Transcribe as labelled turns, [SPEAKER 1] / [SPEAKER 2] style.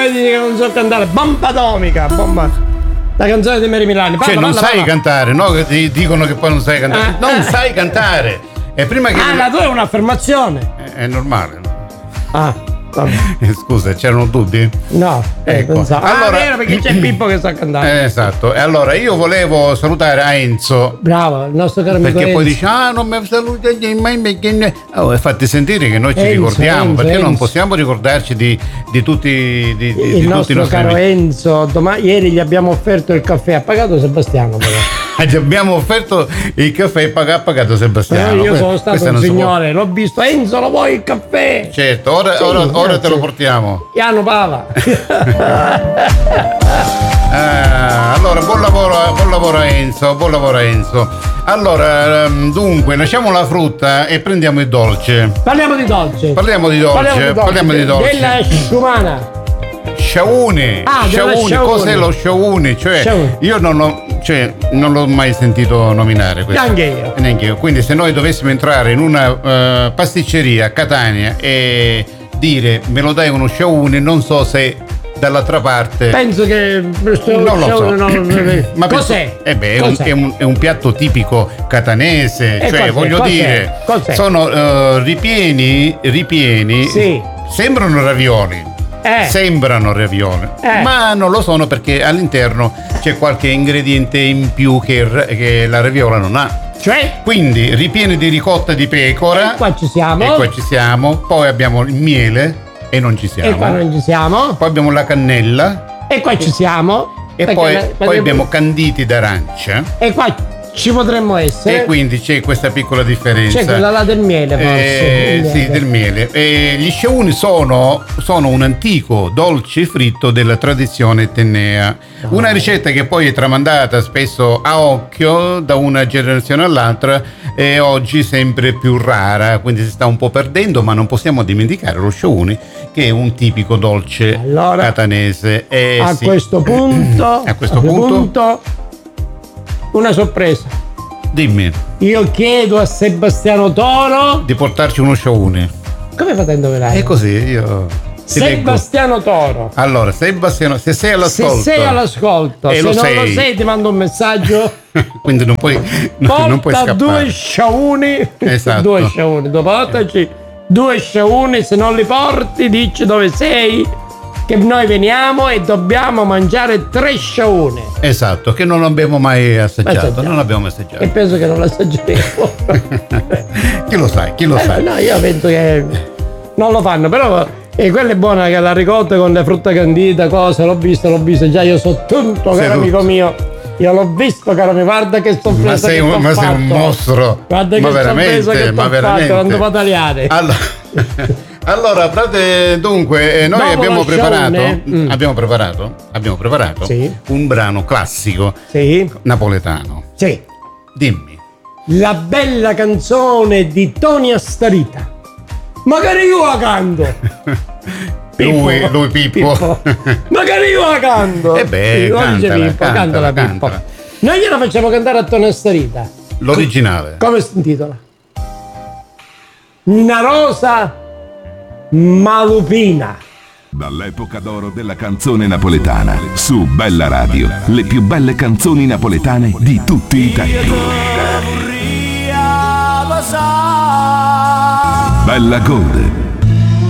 [SPEAKER 1] mi dici che non so cantare? Bomba atomica, bomba. La canzone di Mary Milani.
[SPEAKER 2] Cioè, non sai cantare, no? Che ti dicono che poi non sai cantare. Non sai cantare. E prima che.
[SPEAKER 1] La tua è un'affermazione.
[SPEAKER 2] È normale.
[SPEAKER 1] Vabbè.
[SPEAKER 2] Scusa, c'erano dubbi?
[SPEAKER 1] No,
[SPEAKER 2] ecco.
[SPEAKER 1] Allora, vero, perché c'è Pippo che sa cantare.
[SPEAKER 2] Esatto. E allora io volevo salutare a Enzo.
[SPEAKER 1] Bravo, il nostro caro amico
[SPEAKER 2] perché
[SPEAKER 1] Enzo.
[SPEAKER 2] poi dice non mi saluti mai perché e fatti sentire che noi ci
[SPEAKER 1] Enzo,
[SPEAKER 2] ricordiamo, perché
[SPEAKER 1] Enzo.
[SPEAKER 2] non possiamo ricordarci di tutti
[SPEAKER 1] il
[SPEAKER 2] tutti
[SPEAKER 1] nostro
[SPEAKER 2] i nostri
[SPEAKER 1] caro
[SPEAKER 2] amici.
[SPEAKER 1] Enzo, ieri gli abbiamo offerto il caffè, ha pagato Sebastiano però.
[SPEAKER 2] Gli abbiamo offerto il caffè e ha pagato Sebastiano.
[SPEAKER 1] Io sono stato
[SPEAKER 2] Questo
[SPEAKER 1] un
[SPEAKER 2] non si può.
[SPEAKER 1] signore, l'ho visto. Enzo, lo vuoi il caffè?
[SPEAKER 2] Certo, ora te lo portiamo.
[SPEAKER 1] Iano Pava.
[SPEAKER 2] Allora, buon lavoro a Enzo. Allora, dunque, lasciamo la frutta e prendiamo il dolce.
[SPEAKER 1] Parliamo di dolce. Della sciumana.
[SPEAKER 2] Sciaune.
[SPEAKER 1] Sciaune.
[SPEAKER 2] Cos'è lo sciaune? Io non l'ho mai sentito nominare questo. Neanche io. Quindi se noi dovessimo entrare in una pasticceria a Catania e dire me lo dai uno sciaune, non so se dall'altra parte
[SPEAKER 1] penso che
[SPEAKER 2] non lo so. Ma
[SPEAKER 1] cos'è?
[SPEAKER 2] È un piatto tipico catanese, voglio dire, sono ripieni
[SPEAKER 1] sì.
[SPEAKER 2] sembrano ravioli. Ma non lo sono perché all'interno c'è qualche ingrediente in più che la raviola non ha.
[SPEAKER 1] Cioè?
[SPEAKER 2] Quindi ripieni di ricotta di pecora.
[SPEAKER 1] E qua ci siamo.
[SPEAKER 2] Poi abbiamo il miele e non ci siamo.
[SPEAKER 1] E qua non ci siamo.
[SPEAKER 2] Poi abbiamo la cannella.
[SPEAKER 1] E qua ci siamo.
[SPEAKER 2] E poi abbiamo canditi d'arancia.
[SPEAKER 1] E qua ci potremmo essere.
[SPEAKER 2] E quindi c'è questa piccola differenza.
[SPEAKER 1] C'è quella là del miele, forse.
[SPEAKER 2] Sì, del miele. Gli sciauni sono un antico dolce fritto della tradizione tennea. Una ricetta che poi è tramandata spesso a occhio da una generazione all'altra e oggi sempre più rara, quindi si sta un po' perdendo, ma non possiamo dimenticare lo sciauni, che è un tipico dolce catanese.
[SPEAKER 1] A questo punto una sorpresa.
[SPEAKER 2] Dimmi.
[SPEAKER 1] Io chiedo a Sebastiano Toro
[SPEAKER 2] di portarci uno sciaune.
[SPEAKER 1] Come fate a indovinare?
[SPEAKER 2] È così, io
[SPEAKER 1] Sebastiano Toro.
[SPEAKER 2] Allora, Sebastiano, se sei all'ascolto
[SPEAKER 1] se non lo sei ti mando un messaggio.
[SPEAKER 2] Quindi non puoi scappare.
[SPEAKER 1] Due sciauni.
[SPEAKER 2] Esatto.
[SPEAKER 1] Due sciauni. Portaci due sciauni, se non li porti dici dove sei, che noi veniamo e dobbiamo mangiare 3 sciaune.
[SPEAKER 2] Esatto, che non abbiamo mai assaggiato. Non abbiamo assaggiato.
[SPEAKER 1] E penso che non l'assaggeremo.
[SPEAKER 2] Chi lo sa?
[SPEAKER 1] No, io penso che non lo fanno, però quella è buona, che la ricotta con le frutta candita, cosa, l'ho visto, già io so tutto, caro amico mio. Io l'ho visto, caro mio, guarda che sorpresa sei un mostro. Guarda che sorpresa che t'ho fatto quando vado tagliare.
[SPEAKER 2] Allora, frate, dunque, noi abbiamo preparato un brano classico napoletano.
[SPEAKER 1] Sì.
[SPEAKER 2] Dimmi.
[SPEAKER 1] La bella canzone di Tony Astarita. Magari io la canto.
[SPEAKER 2] Lui Pippo.
[SPEAKER 1] Magari io la canto.
[SPEAKER 2] Cantala.
[SPEAKER 1] Noi gliela facciamo cantare a Tony Astarita.
[SPEAKER 2] L'originale.
[SPEAKER 1] Come si intitola? Una rosa malupina.
[SPEAKER 3] Dall'epoca d'oro della canzone napoletana, su Bella Radio, le più belle canzoni napoletane di tutti i tempi. Bella Gold.